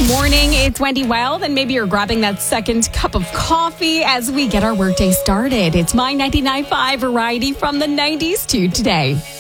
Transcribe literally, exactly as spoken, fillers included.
morning. It's Wendy Wild, and maybe you're grabbing that second cup of coffee as we get our workday started. It's My ninety-nine point five variety from the nineties to today.